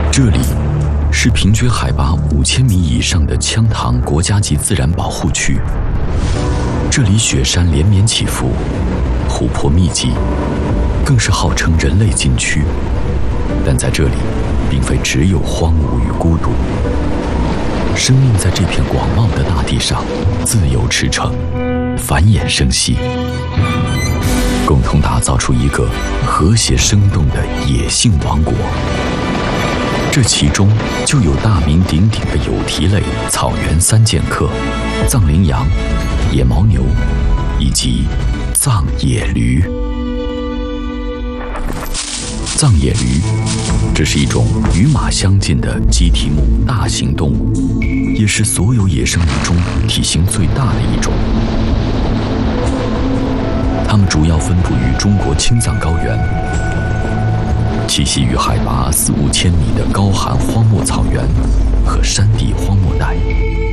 这里是平均海拔5000米以上的羌塘国家级自然保护区。这里雪山连绵起伏，湖泊密集，更是号称人类禁区。但在这里，并非只有荒芜与孤独，生命在这片广袤的大地上自由驰骋，繁衍生息，共同打造出一个和谐生动的野性王国。这其中就有大名鼎鼎的有蹄类草原三剑客——藏羚羊、野牦牛以及藏野驴。藏野驴，这是一种与马相近的鸡蹄目大型动物，也是所有野生鱼中体型最大的一种。它们主要分布于中国青藏高原，栖息于海拔4、5千米的高寒荒漠草原